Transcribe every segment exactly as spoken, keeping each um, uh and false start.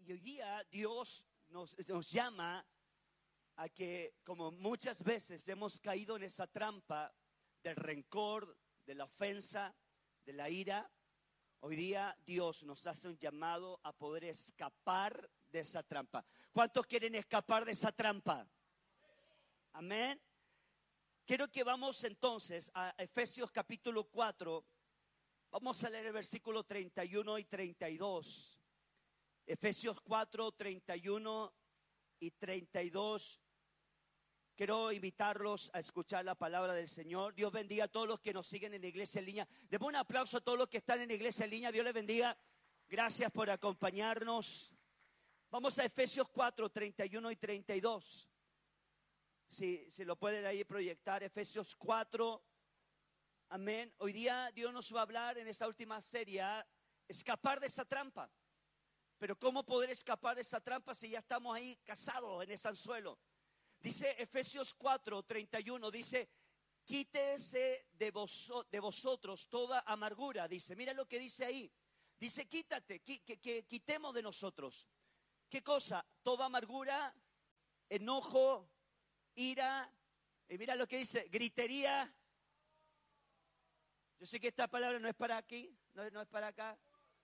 Y hoy día Dios nos, nos llama a que, como muchas veces hemos caído en esa trampa del rencor, de la ofensa, de la ira, hoy día Dios nos hace un llamado a poder escapar de esa trampa. ¿Cuántos quieren escapar de esa trampa? Amén. Quiero que vamos entonces a Efesios capítulo cuatro. Vamos a leer el versículo treinta y uno y treinta y dos. Efesios cuatro, treinta y uno y treinta y dos. Quiero invitarlos a escuchar la palabra del Señor. Dios bendiga a todos los que nos siguen en la iglesia en línea. Demos un aplauso a todos los que están en la iglesia en línea. Dios les bendiga. Gracias por acompañarnos. Vamos a Efesios cuatro, treinta y uno y treinta y dos. Si, si lo pueden ahí proyectar, Efesios cuatro. Amén. Hoy día Dios nos va a hablar en esta última serie, escapar de esa trampa. Pero ¿cómo poder escapar de esa trampa si ya estamos ahí casados en ese anzuelo? Dice Efesios cuatro, treinta y uno, dice, quítese de, vos, de vosotros toda amargura. Dice, mira lo que dice ahí. Dice, quítate, que, que, que quitemos de nosotros. ¿Qué cosa? Toda amargura, enojo, ira, y mira lo que dice, gritería. Yo sé que esta palabra no es para aquí, no, no es para acá.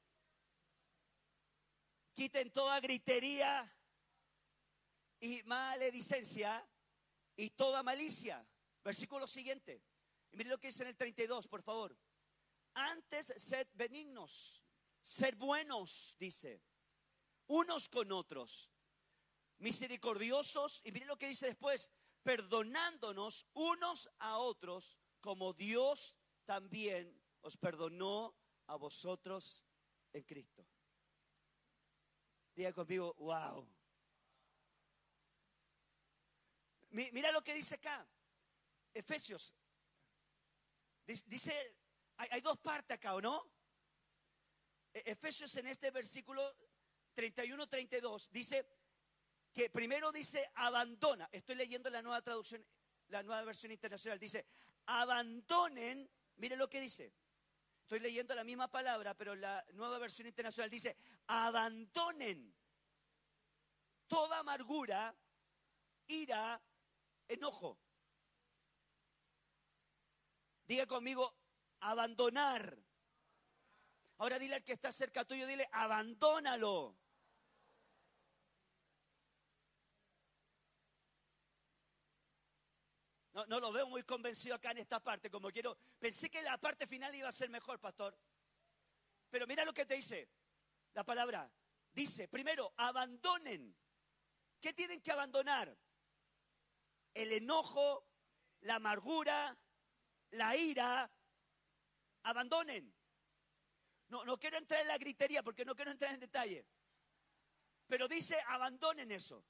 Quiten toda gritería y maledicencia y toda malicia. Versículo siguiente. Y mire lo que dice en el treinta y dos, por favor. Antes sed benignos, sed buenos, dice, unos con otros, misericordiosos. Y mire lo que dice después, perdonándonos unos a otros, como Dios también os perdonó a vosotros en Cristo. Diga conmigo, wow. Mira lo que dice acá, Efesios. Dice, hay, hay dos partes acá, ¿o no? Efesios en este versículo treinta y uno, treinta y dos, dice que primero dice abandona. Estoy leyendo la nueva traducción, la nueva versión internacional. Dice, abandonen, mire lo que dice. Estoy leyendo la misma palabra, pero la nueva versión internacional dice, abandonen toda amargura, ira, enojo. Diga conmigo, abandonar. Ahora dile al que está cerca tuyo, dile, abandónalo. No, no lo veo muy convencido acá en esta parte, como quiero. Pensé que la parte final iba a ser mejor, pastor. Pero mira lo que te dice la palabra. Dice, primero, abandonen. ¿Qué tienen que abandonar? El enojo, la amargura, la ira. Abandonen. No, no quiero entrar en la gritería porque no quiero entrar en detalle. Pero dice, abandonen eso.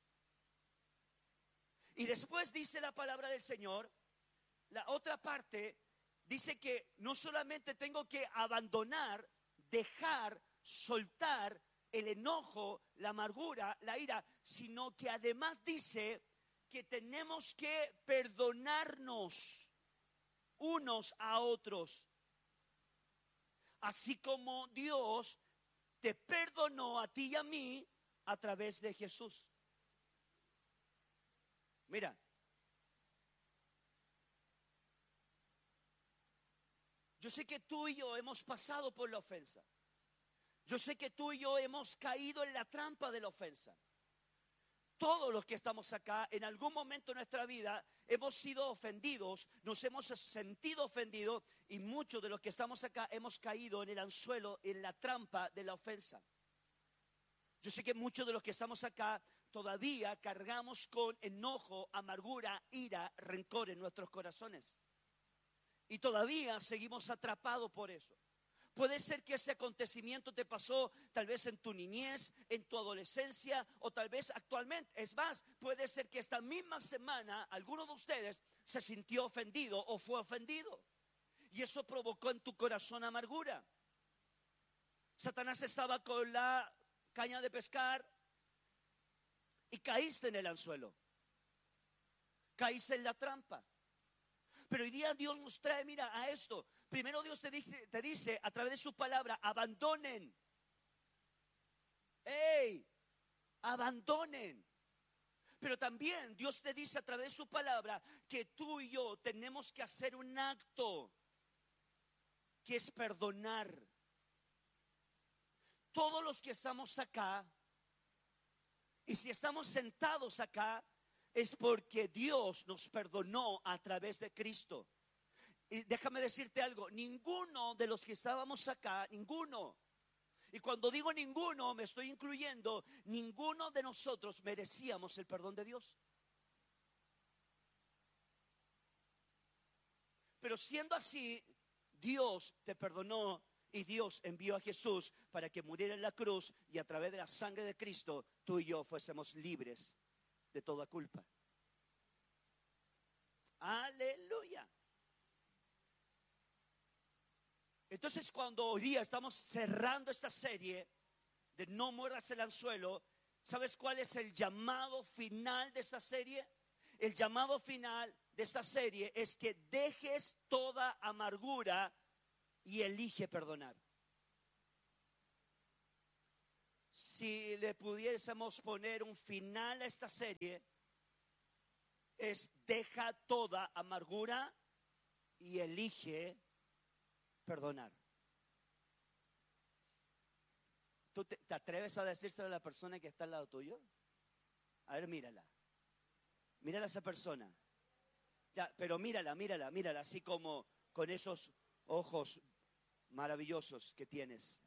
Y después dice la palabra del Señor, la otra parte dice que no solamente tengo que abandonar, dejar, soltar el enojo, la amargura, la ira, sino que además dice que tenemos que perdonarnos unos a otros. Así como Dios te perdonó a ti y a mí a través de Jesús. Mira, yo sé que tú y yo hemos pasado por la ofensa. Yo sé que tú y yo hemos caído en la trampa de la ofensa. Todos los que estamos acá, en algún momento de nuestra vida, hemos sido ofendidos, nos hemos sentido ofendidos y muchos de los que estamos acá hemos caído en el anzuelo, en la trampa de la ofensa. Yo sé que muchos de los que estamos acá todavía cargamos con enojo, amargura, ira, rencor en nuestros corazones. Y todavía seguimos atrapados por eso. Puede ser que ese acontecimiento te pasó tal vez en tu niñez, en tu adolescencia o tal vez actualmente. Es más, puede ser que esta misma semana alguno de ustedes se sintió ofendido o fue ofendido. Y eso provocó en tu corazón amargura. Satanás estaba con la caña de pescar y caíste en el anzuelo. Caíste en la trampa. Pero hoy día Dios nos trae, mira, a esto. Primero Dios te dice, te dice a través de su palabra, abandonen. ¡Ey! abandonen. Pero también Dios te dice a través de su palabra que tú y yo tenemos que hacer un acto que es perdonar. Todos los que estamos acá, y si estamos sentados acá, es porque Dios nos perdonó a través de Cristo. Y déjame decirte algo, ninguno de los que estábamos acá, ninguno, y cuando digo ninguno me estoy incluyendo, ninguno de nosotros merecíamos el perdón de Dios. Pero siendo así, Dios te perdonó y Dios envió a Jesús para que muriera en la cruz y a través de la sangre de Cristo tú y yo fuésemos libres de toda culpa. Aleluya. Entonces, cuando hoy día estamos cerrando esta serie de No muerdas el anzuelo, ¿sabes cuál es el llamado final de esta serie? El llamado final de esta serie es que dejes toda amargura y elige perdonar. Si le pudiésemos poner un final a esta serie, es deja toda amargura y elige perdonar. ¿Tú te, te atreves a decírselo a la persona que está al lado tuyo? A ver, mírala. Mírala a esa persona. Ya, pero mírala, mírala, mírala, así como con esos ojos maravillosos que tienes.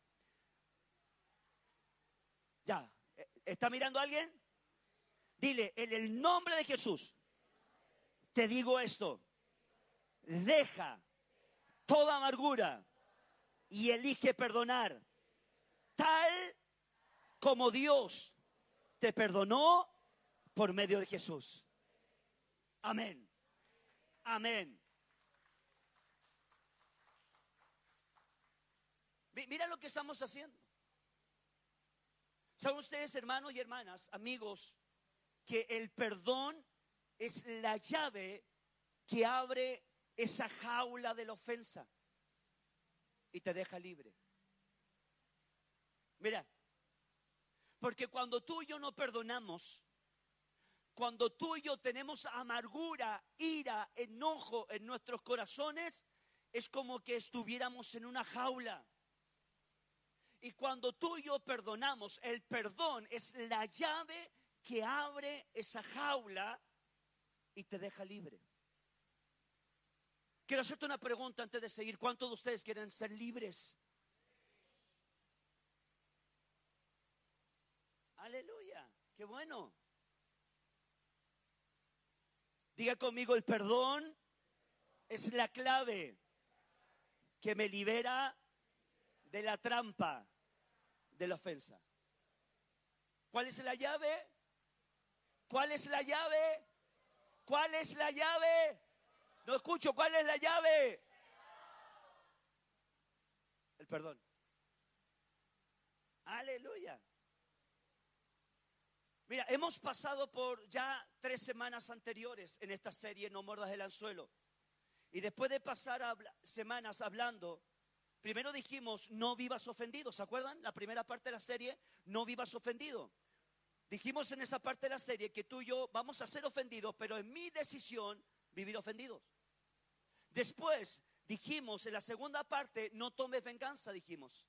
Ya, ¿está mirando a alguien? Dile, en el nombre de Jesús, te digo esto. Deja toda amargura y elige perdonar, tal como Dios te perdonó por medio de Jesús. Amén. Amén. Mira lo que estamos haciendo. ¿Saben ustedes, hermanos y hermanas, amigos, que el perdón es la llave que abre esa jaula de la ofensa y te deja libre? Mira, porque cuando tú y yo no perdonamos, cuando tú y yo tenemos amargura, ira, enojo en nuestros corazones, es como que estuviéramos en una jaula. Y cuando tú y yo perdonamos, el perdón es la llave que abre esa jaula y te deja libre. Quiero hacerte una pregunta antes de seguir. ¿Cuántos de ustedes quieren ser libres? Aleluya, qué bueno. Diga conmigo, el perdón es la clave que me libera de la trampa de la ofensa. ¿Cuál es la llave? ¿Cuál es la llave? ¿Cuál es la llave? No escucho, ¿cuál es la llave? El perdón. Aleluya. Mira, hemos pasado por ya tres semanas anteriores en esta serie No muerdas el anzuelo. Y después de pasar habla, semanas hablando, primero dijimos no vivas ofendido. ¿Se acuerdan? La primera parte de la serie, no vivas ofendido. Dijimos en esa parte de la serie que tú y yo vamos a ser ofendidos, pero en mi decisión vivir ofendidos. Después dijimos en la segunda parte, no tomes venganza, dijimos.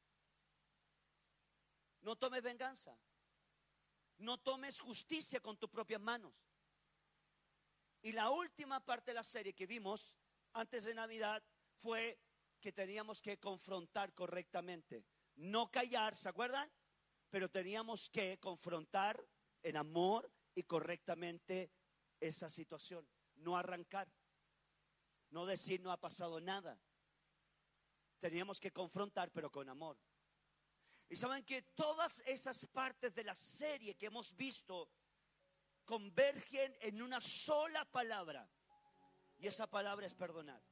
No tomes venganza. No tomes justicia con tus propias manos. Y la última parte de la serie que vimos antes de Navidad fue que teníamos que confrontar correctamente. No callar, ¿se acuerdan? Pero teníamos que confrontar en amor y correctamente esa situación. No arrancar. No decir no ha pasado nada. Teníamos que confrontar, pero con amor. Y saben que todas esas partes de la serie que hemos visto convergen en una sola palabra. Y esa palabra es perdonar.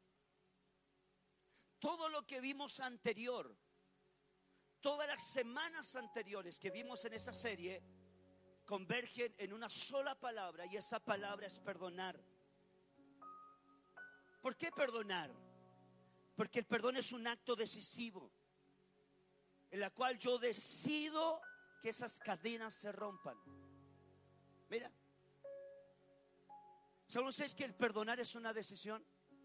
Todo lo que vimos anterior, todas las semanas anteriores que vimos en esa serie, convergen en una sola palabra, y esa palabra es perdonar. ¿Por qué perdonar? Porque el perdón es un acto decisivo, en la cual yo decido que esas cadenas se rompan. Mira, ¿saben ustedes que el perdonar es una decisión?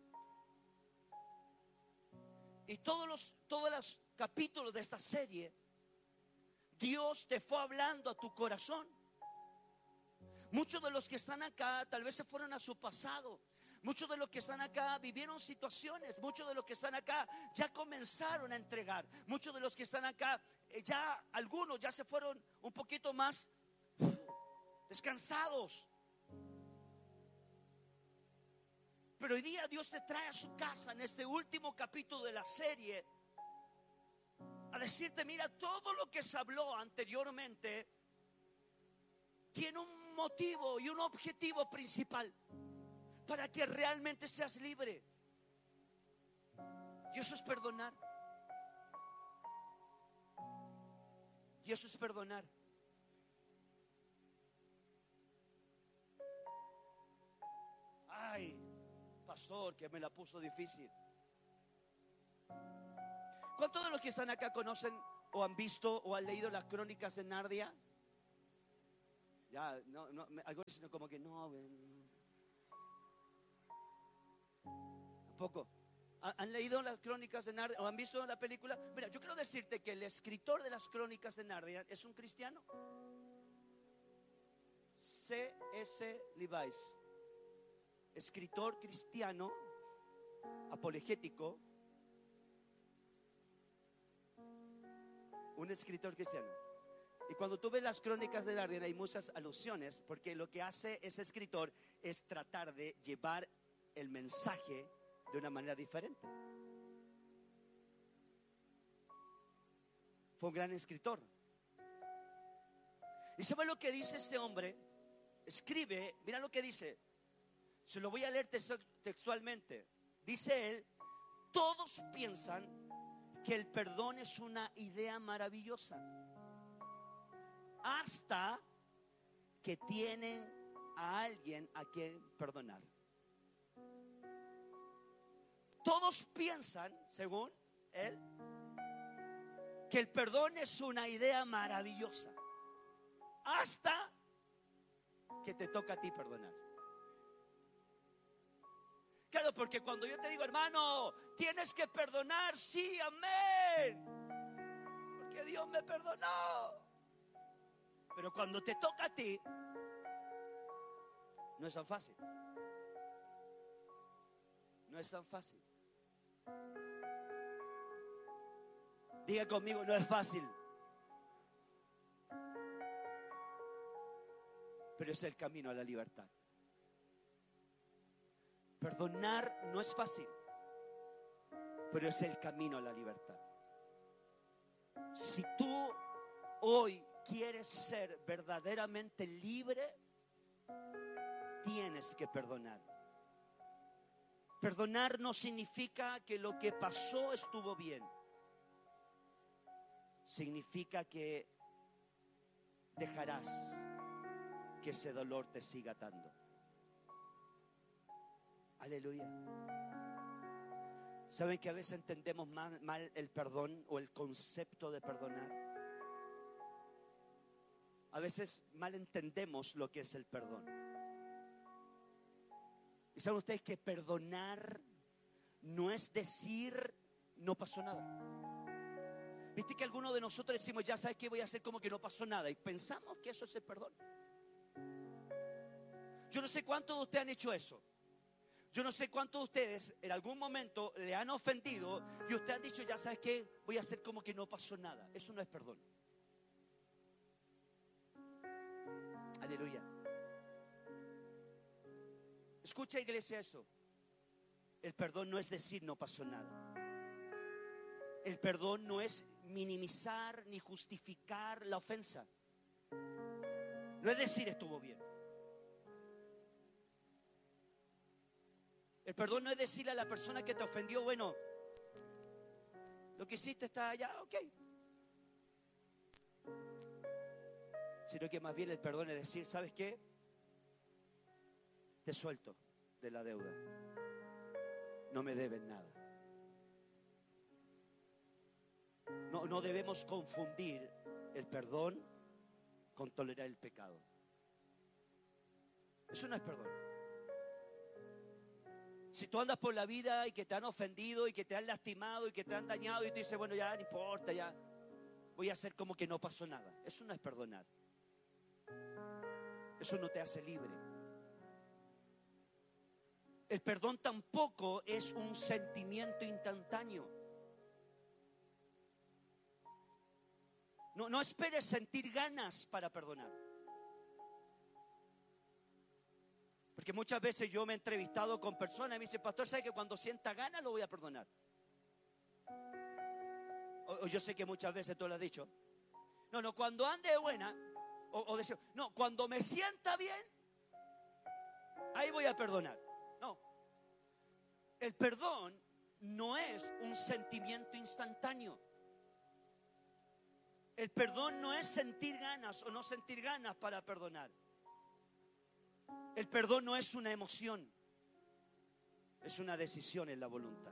Y todos los, todos los capítulos de esta serie, Dios te fue hablando a tu corazón. Muchos de los que están acá tal vez se fueron a su pasado. Muchos de los que están acá vivieron situaciones. Muchos de los que están acá ya comenzaron a entregar. Muchos de los que están acá, eh, ya algunos ya se fueron un poquito más uh, descansados. Pero hoy día Dios te trae a su casa en este último capítulo de la serie a decirte, mira, todo lo que se habló anteriormente tiene un motivo y un objetivo principal para que realmente seas libre. Y eso es perdonar. Y eso es perdonar. Ay, pastor, que me la puso difícil. ¿Cuántos de los que están acá conocen o han visto o han leído las crónicas de Narnia? Ya, no, no, algunos dicen como que no, ¿tampoco? ¿Han leído las crónicas de Narnia o han visto la película? Mira, yo quiero decirte que el escritor de las crónicas de Narnia es un cristiano. C S Lewis, escritor cristiano, apologético, un escritor cristiano. Y cuando tú ves las crónicas de Narnia hay muchas alusiones, porque lo que hace ese escritor es tratar de llevar el mensaje de una manera diferente. Fue un gran escritor. ¿Y sabe lo que dice este hombre? Escribe, mira lo que dice. Se lo voy a leer textualmente. Dice él: todos piensan que el perdón es una idea maravillosa hasta que tienen a alguien a quien perdonar. Todos piensan, según él, que el perdón es una idea maravillosa hasta que te toca a ti perdonar. Claro, porque cuando yo te digo, hermano, tienes que perdonar, sí, amén, porque Dios me perdonó. Pero cuando te toca a ti, no es tan fácil. No es tan fácil. Diga conmigo, no es fácil. Pero es el camino a la libertad. Perdonar no es fácil, pero es el camino a la libertad. Si tú hoy quieres ser verdaderamente libre, tienes que perdonar. Perdonar no significa que lo que pasó estuvo bien. Significa que dejarás que ese dolor te siga atando. Aleluya. ¿Saben que a veces entendemos mal, mal el perdón o el concepto de perdonar? A veces mal entendemos lo que es el perdón. ¿Y saben ustedes que perdonar no es decir no pasó nada? ¿Viste que algunos de nosotros decimos, ya sabes que voy a hacer como que no pasó nada? Y pensamos que eso es el perdón. Yo no sé cuántos de ustedes han hecho eso. Yo no sé cuántos de ustedes en algún momento le han ofendido y usted ha dicho, ya sabes qué, voy a hacer como que no pasó nada. Eso no es perdón. Aleluya. Escucha, iglesia, eso. El perdón no es decir no pasó nada. El perdón no es minimizar ni justificar la ofensa. No es decir estuvo bien. El perdón no es decirle a la persona que te ofendió, bueno, lo que hiciste está allá, ok. Sino que más bien el perdón es decir, ¿sabes qué? Te suelto de la deuda. No me deben nada. No, no debemos confundir el perdón con tolerar el pecado. Eso no es perdón. Si tú andas por la vida y que te han ofendido y que te han lastimado y que te han dañado y tú dices, bueno, ya no importa, ya voy a hacer como que no pasó nada. Eso no es perdonar. Eso no te hace libre. El perdón tampoco es un sentimiento instantáneo. No, no esperes sentir ganas para perdonar. Porque muchas veces yo me he entrevistado con personas y me dicen, pastor, ¿sabe que cuando sienta ganas lo voy a perdonar? O, o yo sé que muchas veces tú lo has dicho. No, no, cuando ande de buena, o, o decir, no, cuando me sienta bien, ahí voy a perdonar. No, el perdón no es un sentimiento instantáneo. El perdón no es sentir ganas o no sentir ganas para perdonar. El perdón no es una emoción, es una decisión en la voluntad.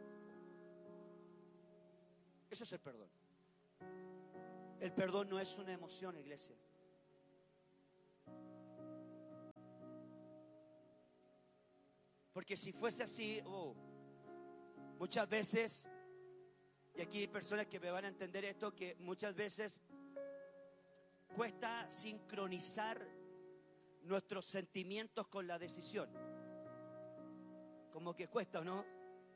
Eso es el perdón. El perdón no es una emoción, iglesia. Porque si fuese así, oh, muchas veces, y aquí hay personas que me van a entender esto, que muchas veces cuesta sincronizar nuestros sentimientos con la decisión. Como que cuesta, ¿o no?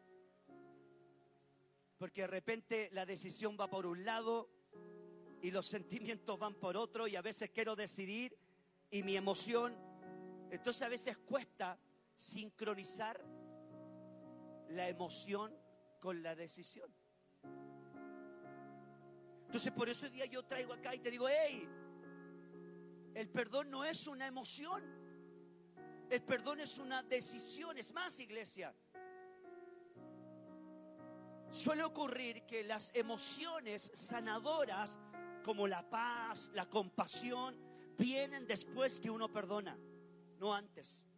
Porque de repente la decisión va por un lado y los sentimientos van por otro, y a veces quiero decidir y mi emoción. Entonces a veces cuesta sincronizar la emoción con la decisión. Entonces por eso hoy día yo traigo acá y te digo, hey, el perdón no es una emoción, el perdón es una decisión. Es más, iglesia, suele ocurrir que las emociones sanadoras como la paz, la compasión, vienen después que uno perdona, no antes.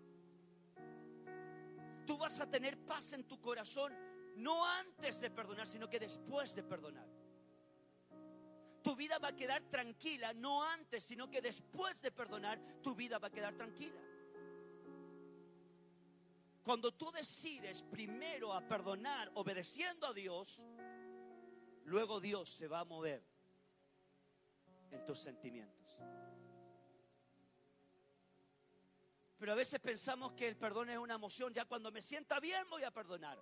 Tú vas a tener paz en tu corazón no antes de perdonar, sino que después de perdonar. Tu vida va a quedar tranquila, no antes, sino que después de perdonar, tu vida va a quedar tranquila. Cuando tú decides primero a perdonar obedeciendo a Dios, luego Dios se va a mover en tus sentimientos. Pero a veces pensamos que el perdón es una emoción. Ya cuando me sienta bien voy a perdonar.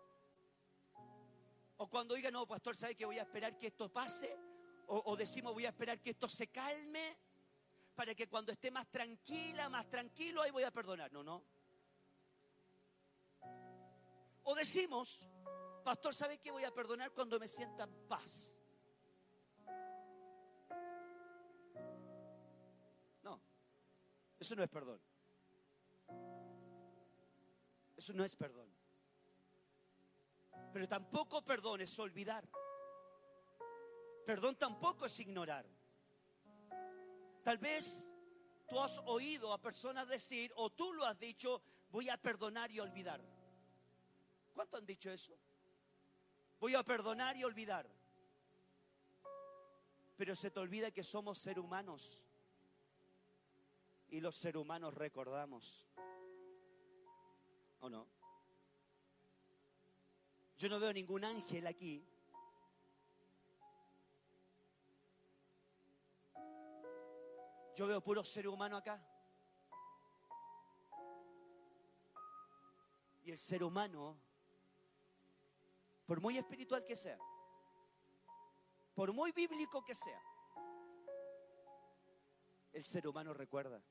O cuando diga, no, pastor, ¿sabe que voy a esperar que esto pase? O, o decimos, voy a esperar que esto se calme para que cuando esté más tranquila, más tranquilo, ahí voy a perdonar. No, no. O decimos, pastor, ¿sabe qué? Voy a perdonar cuando me sienta en paz. No, eso no es perdón. Eso no es perdón. Pero tampoco perdón es olvidar. Perdón tampoco es ignorar. Tal vez tú has oído a personas decir, o tú lo has dicho, voy a perdonar y olvidar. ¿Cuánto han dicho eso? Voy a perdonar y olvidar. Pero se te olvida que somos seres humanos. Y los seres humanos recordamos. ¿O no? Yo no veo ningún ángel aquí. Yo veo puro ser humano acá. Y el ser humano, por muy espiritual que sea, por muy bíblico que sea, el ser humano recuerda.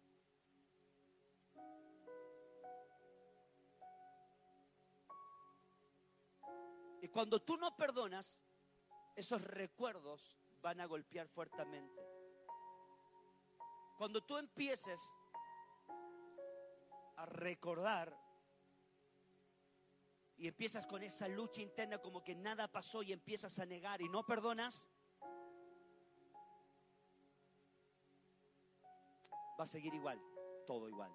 Y cuando tú no perdonas, esos recuerdos van a golpear fuertemente. Cuando tú empieces a recordar y empiezas con esa lucha interna como que nada pasó y empiezas a negar y no perdonas, va a seguir igual, todo igual.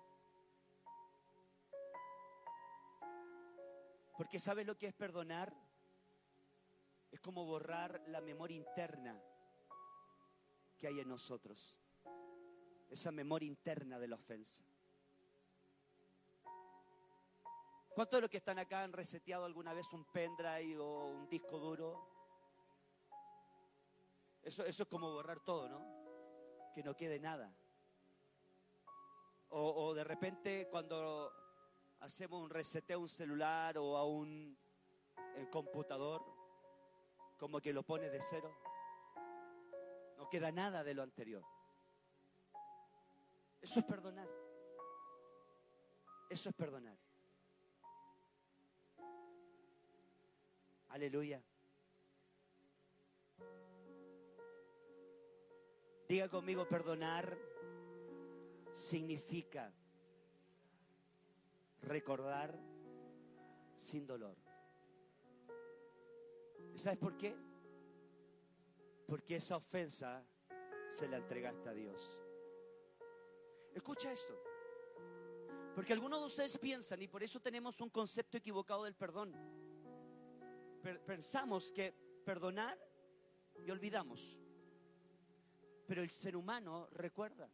Porque ¿sabes lo que es perdonar? Es como borrar la memoria interna que hay en nosotros. esa memoria interna de la ofensa. ¿Cuántos de los que están acá han reseteado alguna vez un pendrive o un disco duro? Eso, eso es como borrar todo, ¿no? Que no quede nada. O, o de repente cuando hacemos un reseteo a un celular o a un eh, computador, como que lo pones de cero. No queda nada de lo anterior. Eso es perdonar. Eso es perdonar. Aleluya. Diga conmigo, perdonar significa recordar sin dolor. ¿Sabes por qué? Porque esa ofensa se la entregaste a Dios. Escucha esto. Porque algunos de ustedes piensan, y por eso tenemos un concepto equivocado del perdón. Pensamos que perdonar y olvidamos. Pero el ser humano recuerda.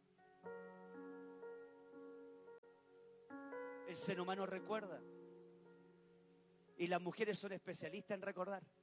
El ser humano recuerda. Y las mujeres son especialistas en recordar.